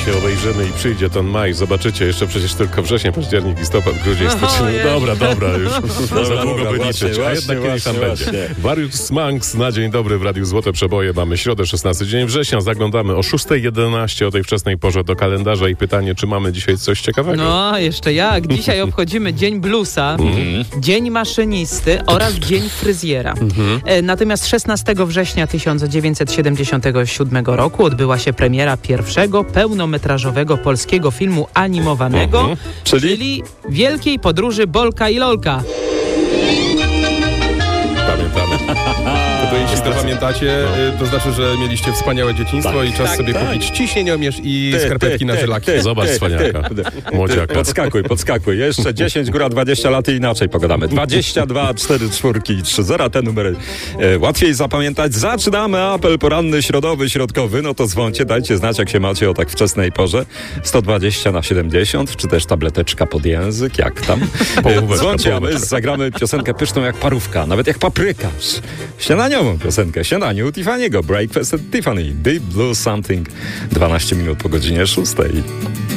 się obejrzymy i przyjdzie ten maj. Zobaczycie, jeszcze przecież tylko wrzesień, październik, listopad, grudzień, styczeń. Dobra, już za długo by liczyć, a jednak kiedyś tam będzie. Warius Manx na dzień dobry w Radiu Złote Przeboje. Mamy środę, 16 dzień września. Zaglądamy o 6:11 o tej wczesnej porze do kalendarza i pytanie, czy mamy dzisiaj coś ciekawego? No, jeszcze jak. Dzisiaj obchodzimy Dzień Bluesa, Dzień Maszynisty oraz Dzień Fryzjera. Natomiast 16 września 1977 roku odbyła się premiera pierwszego pełnometrażowego polskiego filmu animowanego, czyli Wielkiej Podróży Bolka i Lolka. Pamiętamy. To jeśli to pamiętacie, to znaczy, że mieliście wspaniałe dzieciństwo i czas sobie kupić ciśnieniomierz i skarpetki na żelaki. Zobacz cwaniaka, młodziaka. Podskakuj. Jeszcze 10, góra 20 lat i inaczej pogadamy. 22, 4, 4 i 3, 0. Te numery łatwiej zapamiętać. Zaczynamy apel poranny, środowy, środkowy. No to dzwoncie, dajcie znać, jak się macie o tak wczesnej porze. 120 na 70, czy też tableteczka pod język, jak tam. Dzwoncie, a my zagramy piosenkę pyszną jak parówka, nawet jak paprykarz. Śniadaniową piosenkę, śniadanie u Tiffany'ego, Breakfast at Tiffany, Deep Blue Something, 12 minut po godzinie 6.